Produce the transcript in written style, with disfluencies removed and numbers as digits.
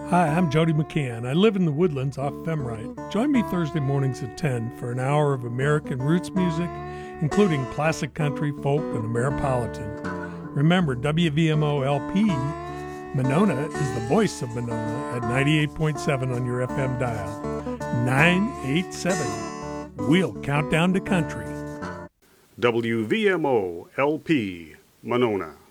Hi, I'm Jody McCann. I live in the Woodlands off Femrite. Join me Thursday mornings at 10 for an hour of American roots music, including classic country, folk, and Ameripolitan. Remember, WVMO LP Monona is the voice of Monona at 98.7 on your FM dial. 987. We'll count down to country. WVMO LP Monona.